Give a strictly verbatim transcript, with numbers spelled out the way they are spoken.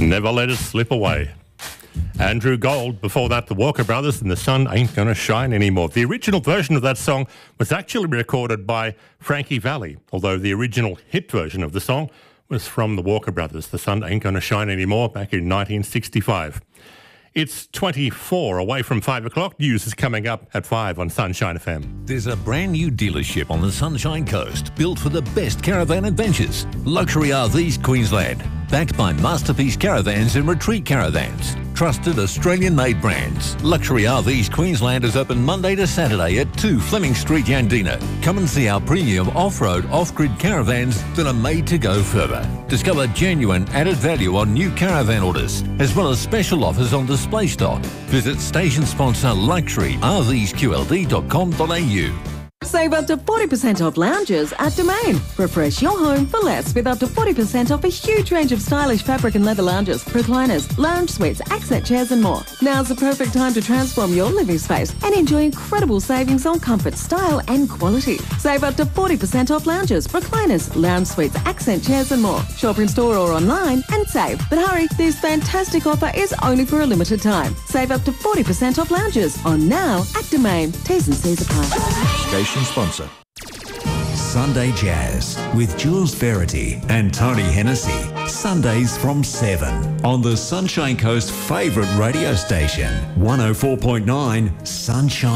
Never Let It Slip Away. Andrew Gold, before that the Walker Brothers and The Sun Ain't Gonna Shine Anymore. The original version of that song was actually recorded by Frankie Valli, although the original hit version of the song was from the Walker Brothers, The Sun Ain't Gonna Shine Anymore, back in nineteen sixty-five. It's twenty-four away from five o'clock. News is coming up at five on Sunshine F M. There's a brand new dealership on the Sunshine Coast built for the best caravan adventures. Luxury R Vs Queensland, backed by Masterpiece Caravans and Retreat Caravans. Trusted Australian-made brands. Luxury R Vs Queensland is open Monday to Saturday at two Fleming Street, Yandina. Come and see our premium off-road, off-grid caravans that are made to go further. Discover genuine added value on new caravan orders, as well as special offers on display stock. Visit station sponsor luxury r vs q l d dot com dot a u. Save up to forty percent off lounges at Domain. Refresh your home for less with up to forty percent off a huge range of stylish fabric and leather lounges, recliners, lounge suites, accent chairs and more. Now's the perfect time to transform your living space and enjoy incredible savings on comfort, style and quality. Save up to forty percent off lounges, recliners, lounge suites, accent chairs and more. Shop in store or online and save. But hurry, this fantastic offer is only for a limited time. Save up to forty percent off lounges on now at Domain. T's and C's apply. Station sponsor. Sunday Jazz with Jules Verity and Tony Hennessy. Sundays from seven on the Sunshine Coast favourite radio station. one oh four point nine Sunshine.